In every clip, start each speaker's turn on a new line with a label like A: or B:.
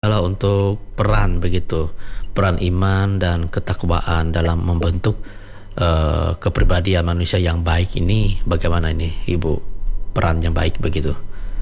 A: kalau untuk peran begitu, peran iman dan ketakwaan dalam membentuk kepribadian manusia yang baik ini, bagaimana ini Ibu, peran yang baik begitu?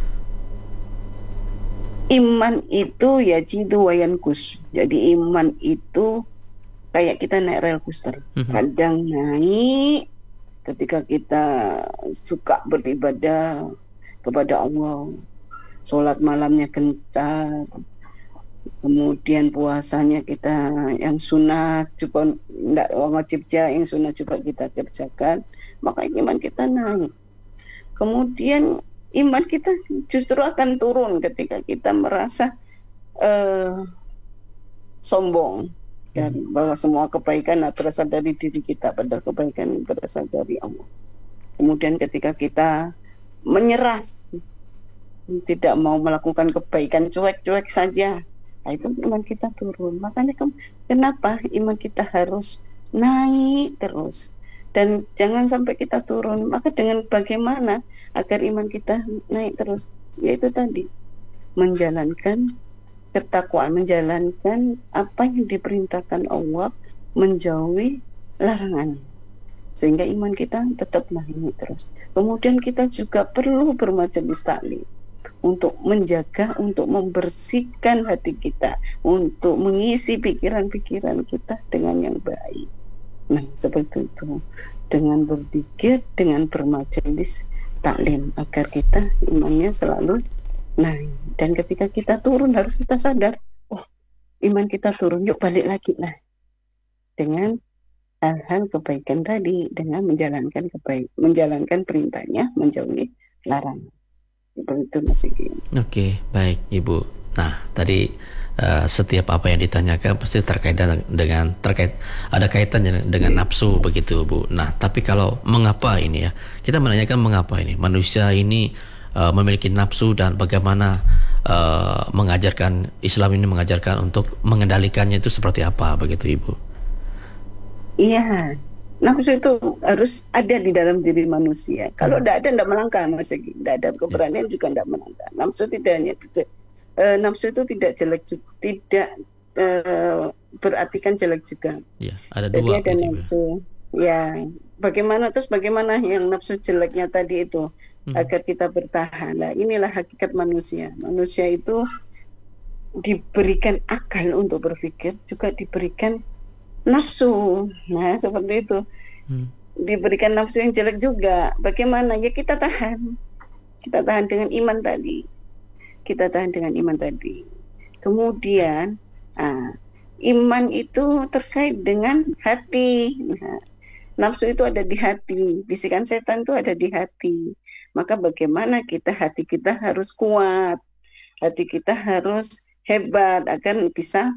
B: Iman itu ya jidu wayankus. Jadi iman itu kayak kita naik rel coaster.
A: Mhm.
B: Kadang naik ketika kita suka beribadah kepada Allah, sholat malamnya gencar, kemudian puasanya kita yang sunnah coba tidak wajib aja, yang sunnah coba kita kerjakan, maka iman kita naik. Kemudian iman kita justru akan turun ketika kita merasa sombong dan bahwa semua kebaikan berasal dari diri kita, padahal kebaikan berasal dari Allah. Kemudian ketika kita menyerah, tidak mau melakukan kebaikan, cuek-cuek saja, nah itu iman kita turun. Makanya kenapa iman kita harus naik terus dan jangan sampai kita turun. Maka dengan bagaimana agar iman kita naik terus, yaitu tadi menjalankan ketakwaan, menjalankan apa yang diperintahkan Allah, menjauhi larangan, sehingga iman kita tetap naik terus. Kemudian kita juga perlu bermajelis taklim untuk menjaga, untuk membersihkan hati kita, untuk mengisi pikiran-pikiran kita dengan yang baik. Nah, seperti itu. Dengan berzikir, dengan bermajelis taklim, agar kita imannya selalu naik. Dan ketika kita turun harus kita sadar, oh iman kita turun, yuk balik lagi lah. Dengan hal-hal kebaikan tadi, dengan menjalankan perintahnya, menjauhi larangan. Seperti itu Mas Iki.
A: Oke, baik Ibu. Nah, tadi setiap apa yang ditanyakan pasti terkait ada kaitannya dengan nafsu begitu Bu. Nah, tapi kalau mengapa ini ya? Kita menanyakan mengapa ini manusia ini memiliki nafsu dan bagaimana Islam ini mengajarkan untuk mengendalikannya itu seperti apa begitu Ibu?
B: Iya, nafsu itu harus ada di dalam diri manusia. Kalau tidak ada, tidak melangkah Mas Iki. Tidak ada keberanian juga tidak melangkah. Nafsu tidak hanya nafsu itu tidak jelek, tidak berartikan jelek juga.
A: Ya, ada
B: Jadi
A: dua
B: ada
A: begitu Ibu.
B: nafsu. Ya, bagaimana yang nafsu jeleknya tadi itu agar kita bertahan. Nah, inilah hakikat manusia. Manusia itu diberikan akal untuk berpikir, juga diberikan nafsu. Nah, seperti itu. Diberikan nafsu yang jelek juga. Bagaimana? Ya kita tahan. Kita tahan dengan iman tadi. Kita tahan dengan iman tadi. Kemudian, iman itu terkait dengan hati. Nah, nafsu itu ada di hati. Bisikan setan itu ada di hati. Maka bagaimana hati kita harus kuat. Hati kita harus hebat agar bisa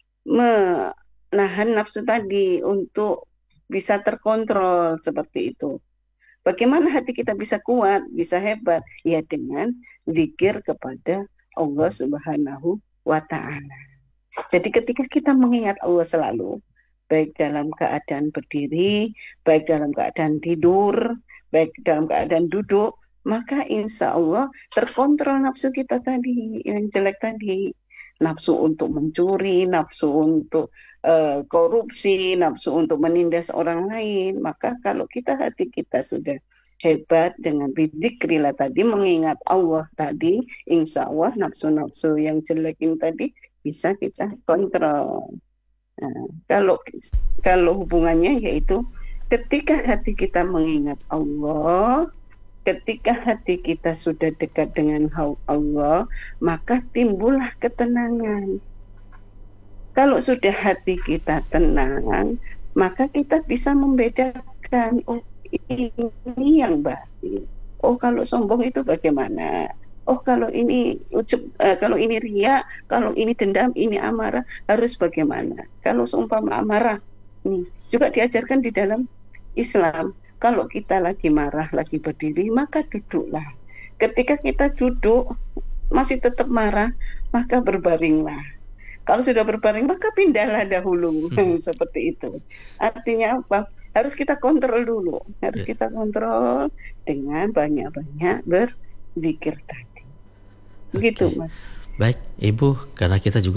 B: menahan nafsu tadi untuk bisa terkontrol seperti itu. Bagaimana hati kita bisa kuat, bisa hebat? Ya dengan zikir kepada Allah Subhanahu wa Ta'ala. Jadi ketika kita mengingat Allah selalu, baik dalam keadaan berdiri, baik dalam keadaan tidur, baik dalam keadaan duduk, maka insya Allah terkontrol nafsu kita tadi, yang jelek tadi. Nafsu untuk mencuri, nafsu untuk korupsi, nafsu untuk menindas orang lain. Maka kalau hati kita sudah hebat dengan dzikrillah tadi, mengingat Allah tadi, insya Allah nafsu-nafsu yang jelek ini tadi bisa kita kontrol. Nah, kalau hubungannya yaitu ketika hati kita mengingat Allah, ketika hati kita sudah dekat dengan Allah, maka timbullah ketenangan. Kalau sudah hati kita tenang, maka kita bisa membedakan, oh ini yang baik. Oh kalau sombong itu bagaimana? Oh kalau ini kalau ini riya, kalau ini dendam, ini amarah, harus bagaimana? Kalau seumpama amarah, nih juga diajarkan di dalam Islam. Kalau kita lagi marah, lagi berdiri, maka duduklah. Ketika kita duduk, masih tetap marah, maka berbaringlah. Kalau sudah berbaring, maka pindahlah dahulu. Seperti itu. Artinya apa? Harus kita kontrol dulu. Harus kita kontrol dengan banyak-banyak berzikir tadi. Begitu, Mas.
A: Baik, Ibu, karena kita juga